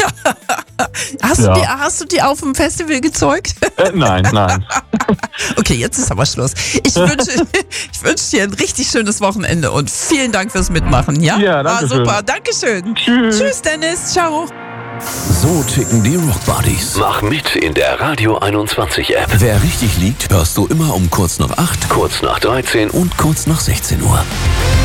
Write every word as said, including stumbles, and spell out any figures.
Hast, Ja. du die, hast du die auf dem Festival gezeugt? Äh, nein, nein. Okay, jetzt ist aber Schluss. Ich wünsche, ich wünsche dir ein richtig schönes Wochenende und vielen Dank fürs Mitmachen. Ja, Ja, danke War schön. super. Dankeschön. Tschüss. Tschüss, Dennis. Ciao. So ticken die Rockbodies. Mach mit in der Radio einundzwanzig App. Wer richtig liegt, hörst du immer um kurz nach acht, Kurz nach dreizehn und kurz nach sechzehn Uhr.